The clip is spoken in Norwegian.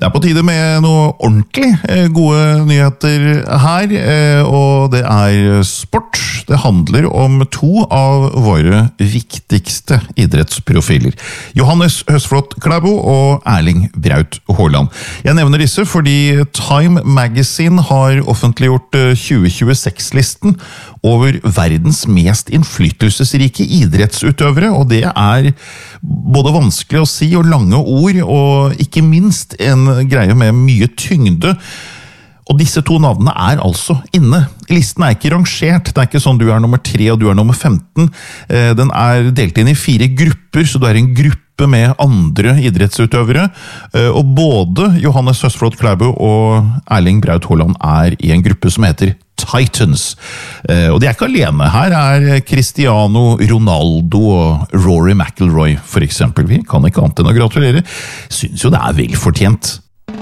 Det på tide med noe ordentlig gode nyheter her, og det sport. Det handler om to av våre viktigste idrettsprofiler. Johannes Høsflot Klæbo og Erling Braut Haaland. Jeg nevner disse fordi Time Magazine har offentliggjort 2026-listen over verdens mest innflytelsesrike idrettsutøvere, og det både vanskelig å si og lange ord, og ikke minst en greie med mye tyngde. Og disse to navnene altså inne. Listen ikke rangert. Det ikke sånn du nummer 3 og du nummer 15. Den delt inn i 4 grupper, så du en gruppe med andre idrettsutøvere. Og både Johannes Høsflot Klæbo og Erling Braut Haaland i en gruppe som heter Titans. Og de ikke alene. Her Cristiano Ronaldo og Rory McIlroy for eksempel. Vi kan ikke annet enn å gratulere. Synes jo det vel fortjent.